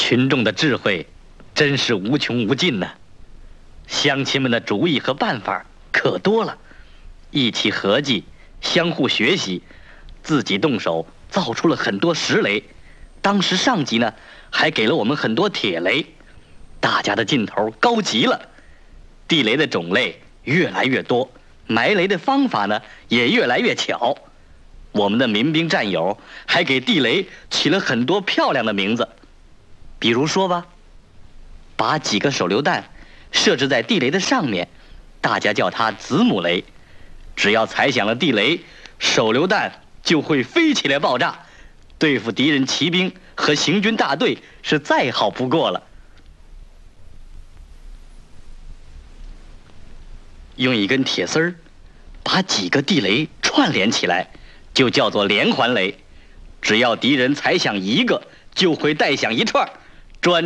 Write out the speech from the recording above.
群众的智慧真是无穷无尽呢。乡亲们的主意和办法可多了，一起合计，相互学习，自己动手造出了很多石雷。当时上级呢还给了我们很多铁雷，大家的劲头高极了。地雷的种类越来越多，埋雷的方法呢也越来越巧。我们的民兵战友还给地雷起了很多漂亮的名字，比如说吧，把几个手榴弹设置在地雷的上面，大家叫它子母雷。只要踩响了地雷，手榴弹就会飞起来爆炸，对付敌人骑兵和行军大队是再好不过了。用一根铁丝儿把几个地雷串联起来，就叫做连环雷。只要敌人踩响一个，就会带响一串，